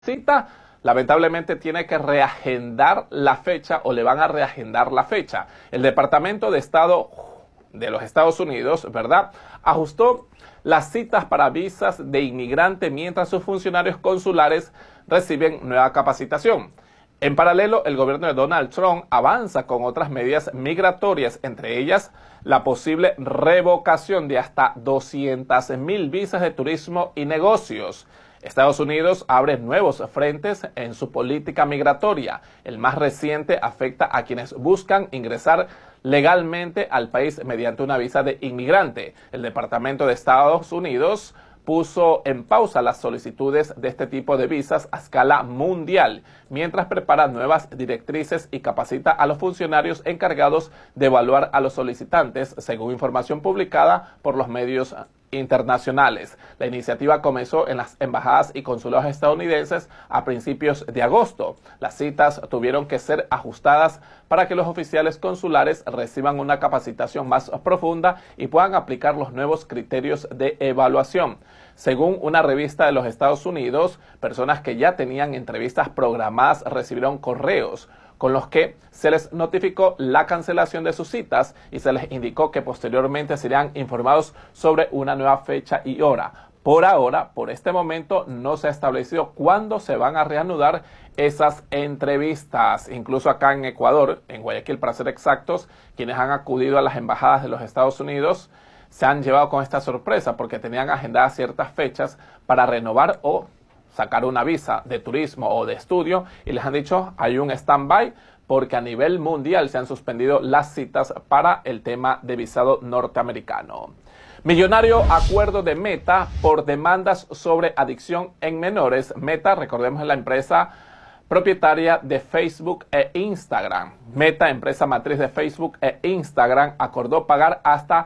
cita, lamentablemente tiene que reagendar la fecha o le van a reagendar la fecha. El Departamento de Estado de los Estados Unidos, ¿verdad?, ajustó las citas para visas de inmigrante mientras sus funcionarios consulares reciben nueva capacitación. En paralelo, el gobierno de Donald Trump avanza con otras medidas migratorias, entre ellas la posible revocación de hasta 200,000 visas de turismo y negocios. Estados Unidos abre nuevos frentes en su política migratoria. El más reciente afecta a quienes buscan ingresar legalmente al país mediante una visa de inmigrante. El Departamento de Estados Unidos puso en pausa las solicitudes de este tipo de visas a escala mundial, mientras prepara nuevas directrices y capacita a los funcionarios encargados de evaluar a los solicitantes, según información publicada por los medios internacionales. La iniciativa comenzó en las embajadas y consulados estadounidenses a principios de agosto. Las citas tuvieron que ser ajustadas para que los oficiales consulares reciban una capacitación más profunda y puedan aplicar los nuevos criterios de evaluación. Según una revista de los Estados Unidos, personas que ya tenían entrevistas programadas recibieron correos con los que se les notificó la cancelación de sus citas y se les indicó que posteriormente serían informados sobre una nueva fecha y hora. Por ahora, por este momento, no se ha establecido cuándo se van a reanudar esas entrevistas. Incluso acá en Ecuador, en Guayaquil para ser exactos, quienes han acudido a las embajadas de los Estados Unidos se han llevado con esta sorpresa porque tenían agendadas ciertas fechas para renovar o sacar una visa de turismo o de estudio y les han dicho hay un stand-by porque a nivel mundial se han suspendido las citas para el tema de visado norteamericano. Millonario acuerdo de Meta por demandas sobre adicción en menores. Meta, recordemos, es la empresa propietaria de Facebook e Instagram. Meta, empresa matriz de Facebook e Instagram, acordó pagar hasta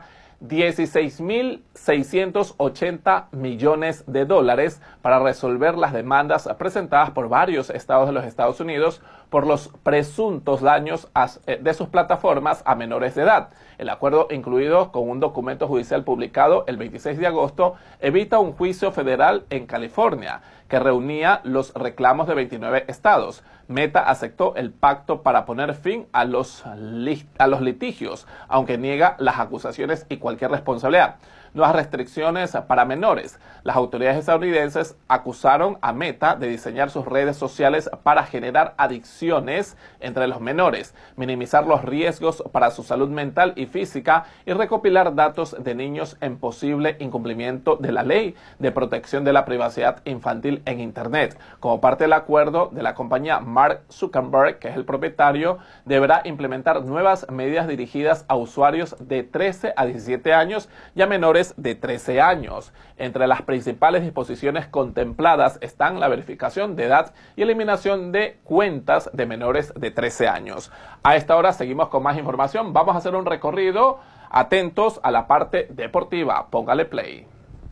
16.680 millones de dólares para resolver las demandas presentadas por varios estados de los Estados Unidos por los presuntos daños de sus plataformas a menores de edad. El acuerdo, incluido con un documento judicial publicado el 26 de agosto, evita un juicio federal en California que reunía los reclamos de 29 estados. Meta aceptó el pacto para poner fin a los litigios, aunque niega las acusaciones y cualquier responsabilidad. Nuevas restricciones para menores. Las autoridades estadounidenses acusaron a Meta de diseñar sus redes sociales para generar adicciones entre los menores, minimizar los riesgos para su salud mental y física y recopilar datos de niños en posible incumplimiento de la ley de protección de la privacidad infantil en Internet. Como parte del acuerdo de la compañía, Mark Zuckerberg, que es el propietario, deberá implementar nuevas medidas dirigidas a usuarios de 13 a 17 años y a menores de 13 años. Entre las principales disposiciones contempladas están la verificación de edad y eliminación de cuentas de menores de 13 años. A esta hora seguimos con más información. Vamos a hacer un recorrido. Atentos a la parte deportiva. Póngale play.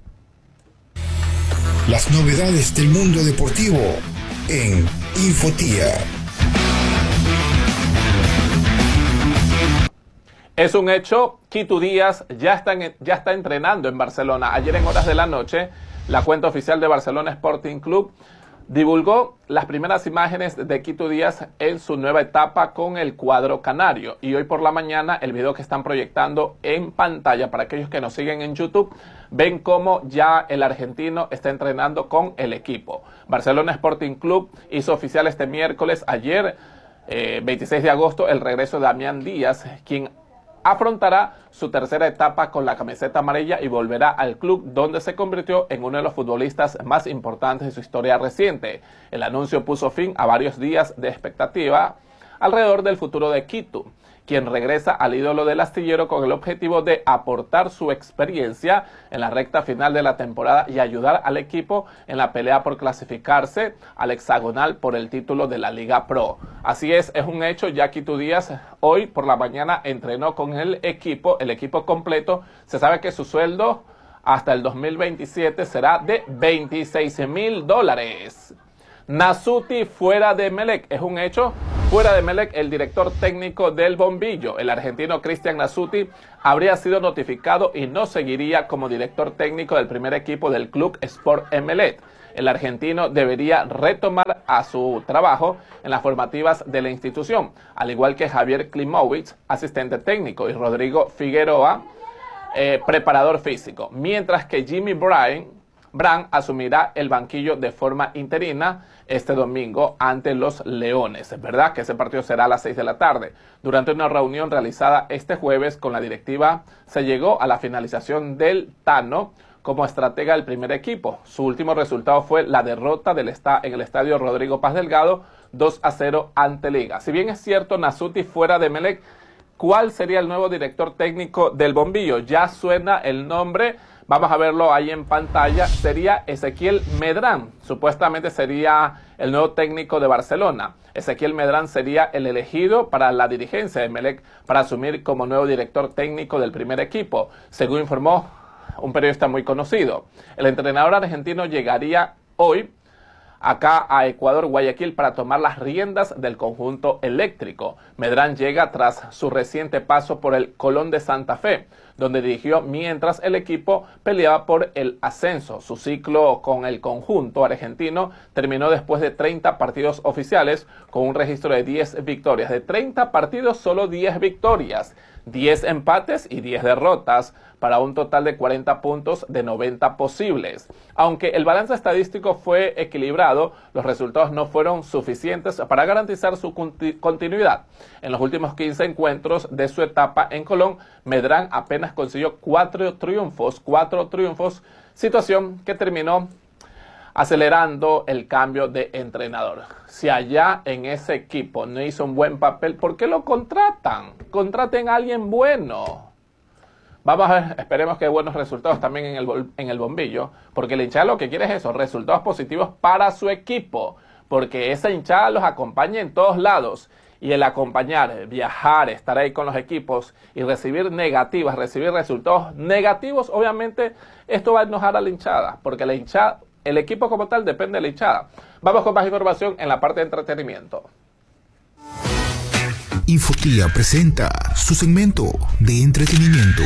Las novedades del mundo deportivo en Infotía. Es un hecho, Quito Díaz ya está entrenando en Barcelona. Ayer en horas de la noche, la cuenta oficial de Barcelona Sporting Club divulgó las primeras imágenes de Quito Díaz en su nueva etapa con el cuadro canario. Y hoy por la mañana, el video que están proyectando en pantalla para aquellos que nos siguen en YouTube, ven cómo ya el argentino está entrenando con el equipo. Barcelona Sporting Club hizo oficial este miércoles, ayer, 26 de agosto, el regreso de Damián Díaz, quien afrontará su tercera etapa con la camiseta amarilla y volverá al club donde se convirtió en uno de los futbolistas más importantes de su historia reciente. El anuncio puso fin a varios días de expectativa alrededor del futuro de Quito, quien regresa al ídolo del astillero con el objetivo de aportar su experiencia en la recta final de la temporada y ayudar al equipo en la pelea por clasificarse al hexagonal por el título de la Liga Pro. Así es un hecho, ya Quito Díaz hoy por la mañana entrenó con el equipo completo. Se sabe que su sueldo hasta el 2027 será de $26,000. Nasuti fuera de Emelec, es un hecho. Fuera de Emelec, el director técnico del Bombillo, el argentino Cristian Nasuti, habría sido notificado y no seguiría como director técnico del primer equipo del club Sport Emelec. el argentino debería retomar a su trabajo en las formativas de la institución, al igual que Javier Klimowicz, asistente técnico, y Rodrigo Figueroa, preparador físico, mientras que Jimmy Brand asumirá el banquillo de forma interina este domingo ante los Leones. Es verdad que ese partido será a las 6 de la tarde. Durante una reunión realizada este jueves con la directiva, se llegó a la finalización del Tano como estratega del primer equipo. Su último resultado fue la derrota en el estadio Rodrigo Paz Delgado 2-0 ante Liga. Si bien es cierto, Nasuti fuera de Emelec, ¿cuál sería el nuevo director técnico del Bombillo? Ya suena el nombre, vamos a verlo ahí en pantalla, sería Ezequiel Medrán, supuestamente sería el nuevo técnico de Barcelona. Ezequiel Medrán sería el elegido para la dirigencia de Emelec para asumir como nuevo director técnico del primer equipo, según informó un periodista muy conocido. El entrenador argentino llegaría hoy acá a Ecuador, Guayaquil, para tomar las riendas del conjunto eléctrico. Medrán llega tras su reciente paso por el Colón de Santa Fe, donde dirigió mientras el equipo peleaba por el ascenso. Su ciclo con el conjunto argentino terminó después de 30 partidos oficiales, con un registro de 10 victorias. De 30 partidos, solo 10 victorias, 10 empates y 10 derrotas, para un total de 40 puntos de 90 posibles. Aunque el balance estadístico fue equilibrado, los resultados no fueron suficientes para garantizar su continuidad. En los últimos 15 encuentros de su etapa en Colón, Medrán apenas consiguió 4 triunfos, situación que terminó acelerando el cambio de entrenador. Si allá en ese equipo no hizo un buen papel, ¿por qué lo contratan? Contraten a alguien bueno. Vamos a ver, esperemos que hay buenos resultados también en el Bombillo, porque la hinchada lo que quiere es eso, resultados positivos para su equipo, porque esa hinchada los acompaña en todos lados, y el acompañar, viajar, estar ahí con los equipos y recibir resultados negativos, obviamente esto va a enojar a la hinchada, porque la hinchada, el equipo como tal depende de la hinchada. Vamos con más información en la parte de entretenimiento. Infotía presenta su segmento de entretenimiento.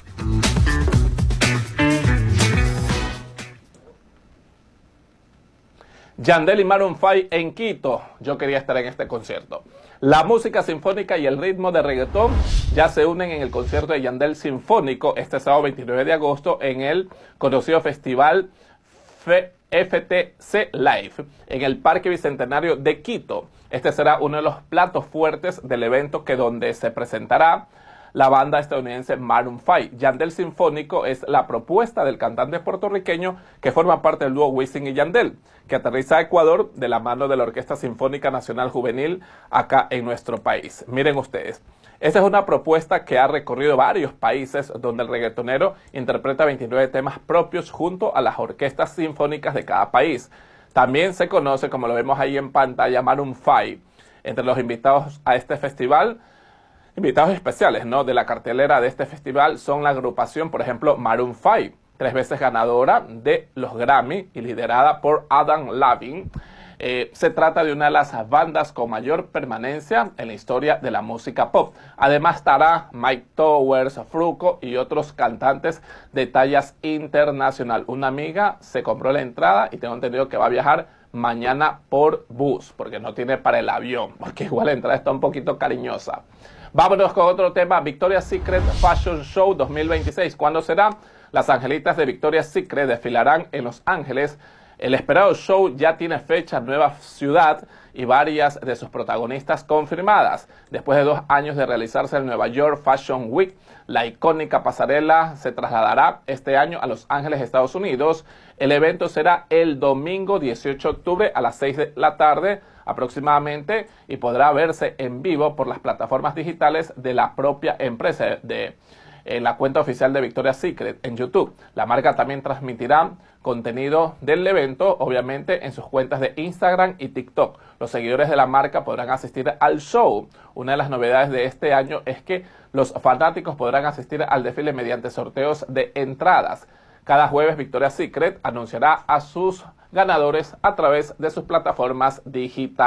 Yandel y Maroon 5 en Quito. Yo quería estar en este concierto. La música sinfónica y el ritmo de reggaetón ya se unen en el concierto de Yandel Sinfónico este sábado 29 de agosto en el conocido festival FTC Live en el Parque Bicentenario de Quito. Este será uno de los platos fuertes del evento, donde se presentará la banda estadounidense Maroon 5. Yandel Sinfónico es la propuesta del cantante puertorriqueño que forma parte del dúo Wisin y Yandel, que aterriza a Ecuador de la mano de la Orquesta Sinfónica Nacional Juvenil acá en nuestro país. Miren ustedes, esta es una propuesta que ha recorrido varios países, donde el reggaetonero interpreta 29 temas propios junto a las orquestas sinfónicas de cada país. También se conoce, como lo vemos ahí en pantalla, Maroon 5. Entre los invitados a este festival, invitados especiales, ¿no?, de la cartelera de este festival son la agrupación, por ejemplo, Maroon 5, 3 veces ganadora de los Grammy y liderada por Adam Levine. Se trata de una de las bandas con mayor permanencia en la historia de la música pop. Además estará Mike Towers, Fruco y otros cantantes de tallas internacional. Una amiga se compró la entrada y tengo entendido que va a viajar mañana por bus, porque no tiene para el avión, porque igual la entrada está un poquito cariñosa. Vámonos con otro tema, Victoria's Secret Fashion Show 2026. ¿Cuándo será? Las angelitas de Victoria's Secret desfilarán en Los Ángeles. El esperado show ya tiene fecha, nueva ciudad y varias de sus protagonistas confirmadas. Después de 2 años de realizarse en Nueva York Fashion Week, la icónica pasarela se trasladará este año a Los Ángeles, Estados Unidos. El evento será el domingo 18 de octubre a las 6 de la tarde aproximadamente y podrá verse en vivo por las plataformas digitales de la propia empresa en la cuenta oficial de Victoria's Secret en YouTube. La marca también transmitirá contenido del evento, obviamente, en sus cuentas de Instagram y TikTok. Los seguidores de la marca podrán asistir al show. Una de las novedades de este año es que los fanáticos podrán asistir al desfile mediante sorteos de entradas. Cada jueves Victoria's Secret anunciará a sus ganadores a través de sus plataformas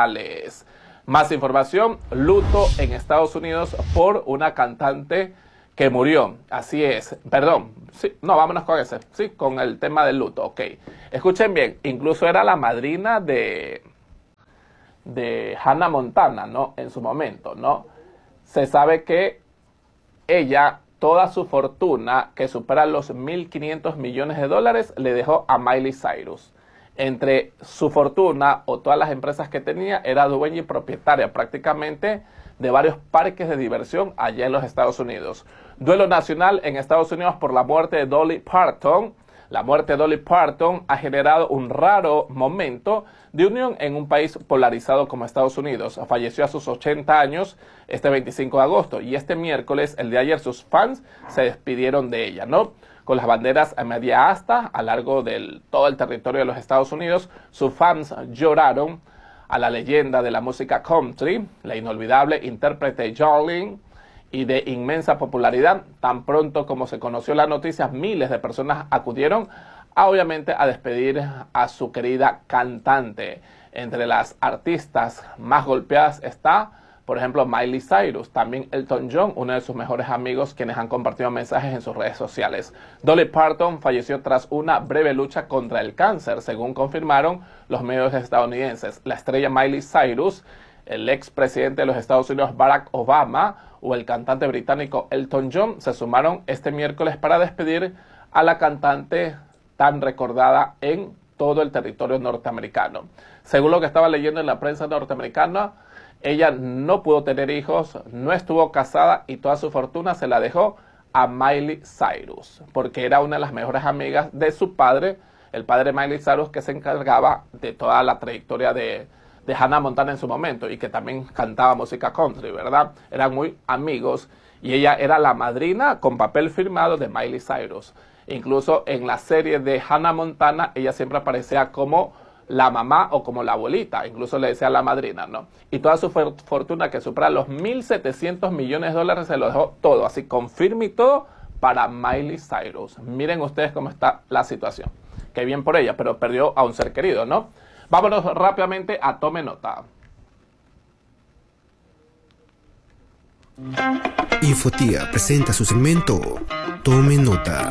digitales. Más información, luto en Estados Unidos por una cantante que murió. Así es. Perdón. Sí, no, vámonos con ese. Sí, con el tema del luto. Ok. Escuchen bien. Incluso era la madrina de Hannah Montana, ¿no? En su momento, ¿no? Se sabe que ella, toda su fortuna, que supera los 1.500 millones de dólares, le dejó a Miley Cyrus. Entre su fortuna o todas las empresas que tenía, era dueña y propietaria prácticamente de varios parques de diversión allá en los Estados Unidos. Duelo nacional en Estados Unidos por la muerte de Dolly Parton. La muerte de Dolly Parton ha generado un raro momento de unión en un país polarizado como Estados Unidos. Falleció a sus 80 años este 25 de agosto y este miércoles, el de ayer, sus fans se despidieron de ella, ¿no? Con las banderas a media asta a lo largo de todo el territorio de los Estados Unidos, sus fans lloraron a la leyenda de la música country, la inolvidable intérprete Jolene, y de inmensa popularidad. Tan pronto como se conoció la noticia, miles de personas acudieron obviamente a despedir a su querida cantante. Entre las artistas más golpeadas está, por ejemplo, Miley Cyrus, también Elton John, uno de sus mejores amigos, quienes han compartido mensajes en sus redes sociales. Dolly Parton falleció tras una breve lucha contra el cáncer, según confirmaron los medios estadounidenses. La estrella Miley Cyrus, el expresidente de los Estados Unidos Barack Obama o el cantante británico Elton John se sumaron este miércoles para despedir a la cantante tan recordada en todo el territorio norteamericano. Según lo que estaba leyendo en la prensa norteamericana, ella no pudo tener hijos, no estuvo casada y toda su fortuna se la dejó a Miley Cyrus, porque era una de las mejores amigas de su padre, el padre de Miley Cyrus, que se encargaba de toda la trayectoria de Hannah Montana en su momento y que también cantaba música country, ¿verdad? Eran muy amigos y ella era la madrina con papel firmado de Miley Cyrus. Incluso en la serie de Hannah Montana, ella siempre aparecía como la mamá o como la abuelita, incluso le decía la madrina, ¿no? Y toda su fortuna, que supera los 1.700 millones de dólares, se lo dejó todo, así con firme y todo, para Miley Cyrus. Miren ustedes cómo está la situación. Qué bien por ella, pero perdió a un ser querido, ¿no? Vámonos rápidamente a Tome Nota. Infotía presenta su segmento Tome Nota.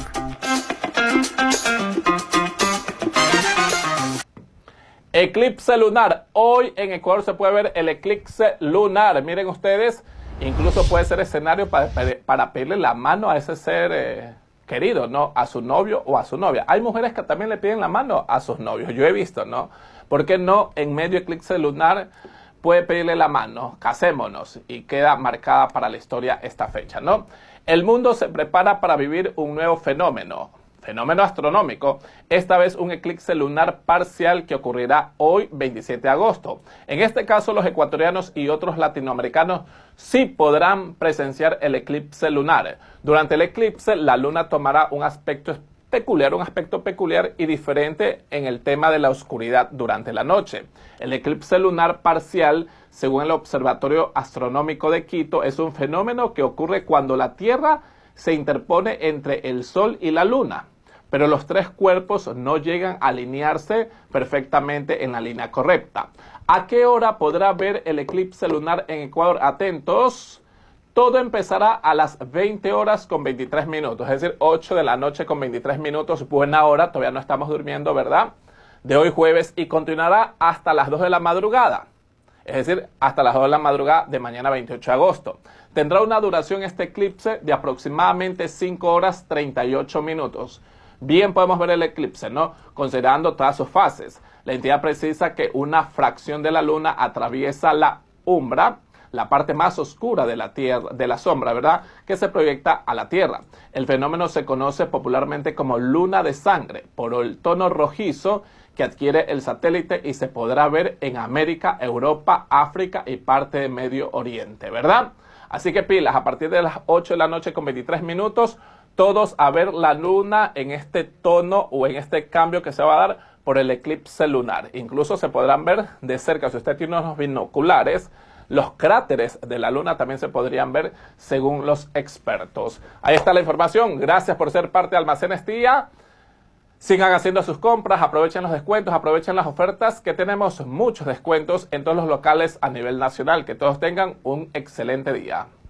Eclipse lunar. Hoy en Ecuador se puede ver el eclipse lunar. Miren ustedes, incluso puede ser escenario para pedirle la mano a ese ser querido, ¿no? A su novio o a su novia. Hay mujeres que también le piden la mano a sus novios. Yo he visto, ¿no? ¿Por qué no en medio eclipse lunar puede pedirle la mano? Casémonos. Y queda marcada para la historia esta fecha, ¿no? El mundo se prepara para vivir un nuevo fenómeno astronómico, esta vez un eclipse lunar parcial que ocurrirá hoy 27 de agosto. En este caso, los ecuatorianos y otros latinoamericanos sí podrán presenciar el eclipse lunar. Durante el eclipse, la luna tomará un aspecto peculiar y diferente en el tema de la oscuridad durante la noche. El eclipse lunar parcial, según el Observatorio Astronómico de Quito, es un fenómeno que ocurre cuando la Tierra se interpone entre el Sol y la Luna, pero los tres cuerpos no llegan a alinearse perfectamente en la línea correcta. ¿A qué hora podrá ver el eclipse lunar en Ecuador? Atentos. Todo empezará a las 20 horas con 23 minutos, es decir, 8 de la noche con 23 minutos, buena hora, todavía no estamos durmiendo, ¿verdad? De hoy jueves, y continuará hasta las 2 de la madrugada, es decir, hasta las 2 de la madrugada de mañana 28 de agosto. Tendrá una duración este eclipse de aproximadamente 5 horas 38 minutos. Bien podemos ver el eclipse, ¿no? Considerando todas sus fases. La entidad precisa que una fracción de la luna atraviesa la umbra, la parte más oscura de la Tierra, de la sombra, ¿verdad?, que se proyecta a la Tierra. El fenómeno se conoce popularmente como luna de sangre, por el tono rojizo que adquiere el satélite y se podrá ver en América, Europa, África y parte de Medio Oriente, ¿verdad? Así que pilas, a partir de las 8 de la noche con 23 minutos, todos a ver la luna en este tono o en este cambio que se va a dar por el eclipse lunar. Incluso se podrán ver de cerca, si usted tiene unos binoculares, los cráteres de la luna también se podrían ver según los expertos. Ahí está la información. Gracias por ser parte de Almacenes Tía. Sigan haciendo sus compras, aprovechen los descuentos, aprovechen las ofertas, que tenemos muchos descuentos en todos los locales a nivel nacional. Que todos tengan un excelente día.